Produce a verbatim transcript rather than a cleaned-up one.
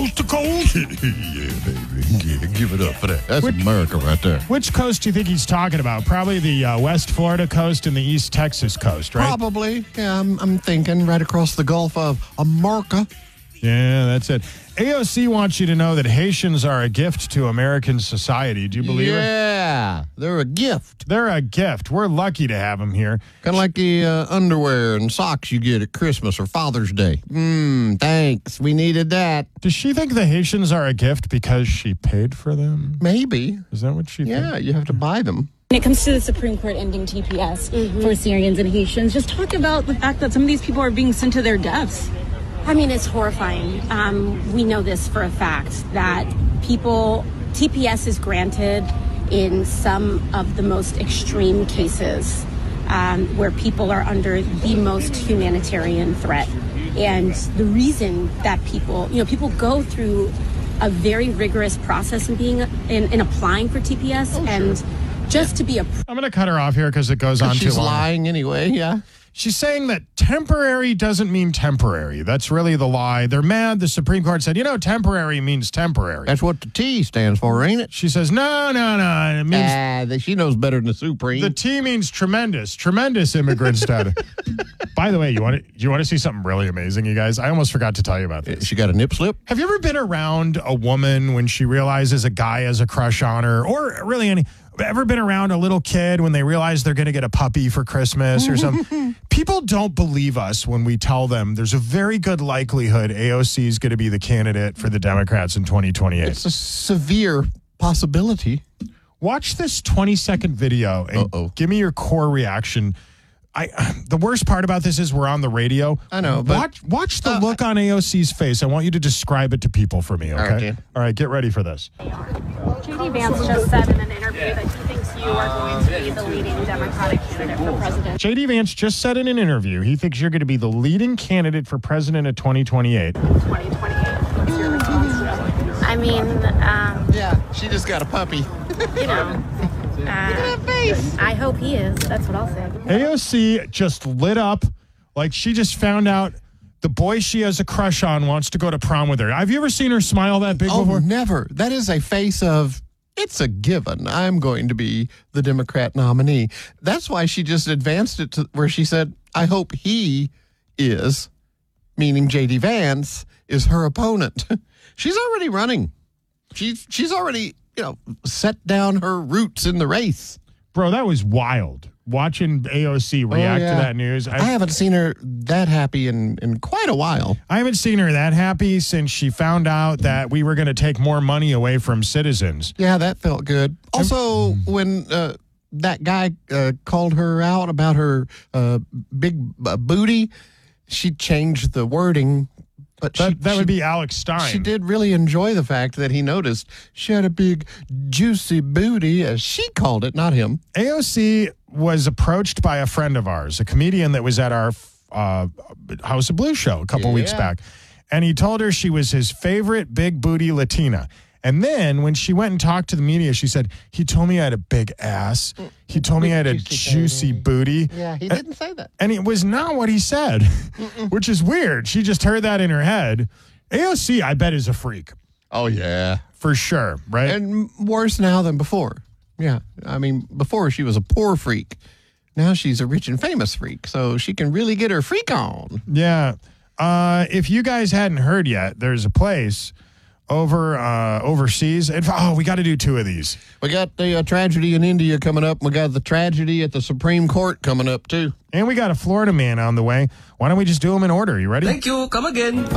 coast to coast. Yeah, baby. Yeah, give it up for that. That's Which- America right there. Which coast do you think he's talking about? Probably the uh, West Florida coast and the East Texas coast, right? Probably. Yeah, I'm, I'm thinking right across the Gulf of America. Yeah, that's it. A O C wants you to know that Haitians are a gift to American society. Do you believe it? Yeah, they're a gift. They're a gift. We're lucky to have them here. Kind of like the uh, underwear and socks you get at Christmas or Father's Day. Mmm, thanks. We needed that. Does she think the Haitians are a gift because she paid for them? Maybe. Is that what she Yeah, thinks? you have to buy them. When it comes to the Supreme Court ending T P S Mm-hmm. for Syrians and Haitians, just talk about the fact that some of these people are being sent to their deaths. I mean, it's horrifying. Um, we know this for a fact that people, T P S is granted in some of the most extreme cases um, where people are under the most humanitarian threat. And the reason that people, you know, people go through a very rigorous process in being in, in applying for T P S, Oh, and sure. just to be a I'm going to cut her off here because it goes on too She's long. lying anyway, yeah. She's saying that temporary doesn't mean temporary. That's really the lie. They're mad. The Supreme Court said, you know, temporary means temporary. That's what the T stands for, ain't it? She says, no, no, no. It means Ah, that she knows better than the Supreme. the T means tremendous. Tremendous immigrant status. By the way, you want to you want to see something really amazing, you guys? I almost forgot to tell you about this. she got a nip slip? Have you ever been around a woman when she realizes a guy has a crush on her, or really any? Ever been around a little kid when they realize they're going to get a puppy for Christmas or something? People don't believe us when we tell them there's a very good likelihood A O C is going to be the candidate for the Democrats in twenty twenty-eight. It's a severe possibility. Watch this twenty second video and Uh-oh. give me your core reaction. I the worst part about this is we're on the radio. I know, but- watch watch the Uh, look on A O C's face. I want you to describe it to people for me, okay? All right, Dan. All right, get ready for this. J D Vance just said in an interview that he thinks you are going to be the leading Democratic candidate for president. J D Vance just said in an interview he thinks you're going to be the leading candidate for president of twenty twenty-eight. twenty twenty-eight. What's your response to that? I mean, um, Yeah, she just got a puppy. you know, uh, I hope he is. That's what I'll say. A O C just lit up like she just found out the boy she has a crush on wants to go to prom with her. Have you ever seen her smile that big Oh, before? never. That is a face of, it's a given. I'm going to be the Democrat nominee. That's why she just advanced it to where she said, I hope he is, meaning J D Vance, is her opponent. She's already running. She's, she's already, you know, set down her roots in the race. Bro, that was wild. Watching A O C react Oh, yeah. to that news. I I, haven't seen her that happy in, in quite a while. I haven't seen her that happy since she found out that we were going to take more money away from citizens. Yeah, that felt good. Also, when uh, that guy uh, called her out about her uh, big uh, booty, she changed the wording. But she, That, that she, would be Alex Stein. She did really enjoy the fact that he noticed she had a big, juicy booty, as she called it, not him. A O C was approached by a friend of ours, a comedian that was at our uh, House of Blues show a couple Yeah. weeks back. And he told her she was his favorite big booty Latina. And then when she went and talked to the media, she said, he told me I had a big ass. He told me I had a Juicy juicy booty. Yeah, he Uh, didn't say that. And it was not what he said, which is weird. She just heard that in her head. A O C, I bet, is a freak. Oh, yeah. For sure, right? And worse now than before. Yeah. I mean, before she was a poor freak. Now she's a rich and famous freak. So she can really get her freak on. Yeah. Uh, if you guys hadn't heard yet, there's a place over uh, overseas. And, oh, we got to do two of these. We got the uh, tragedy in India coming up. We got the tragedy at the Supreme Court coming up, too. And we got a Florida man on the way. Why don't we just do them in order? You ready? Thank you. Come again.